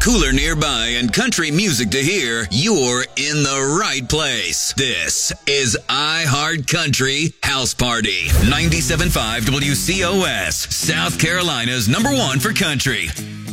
cooler nearby, and country music to hear, you're in the right place. This is iHeart Country House Party. 97.5 WCOS, South Carolina's #1 for country.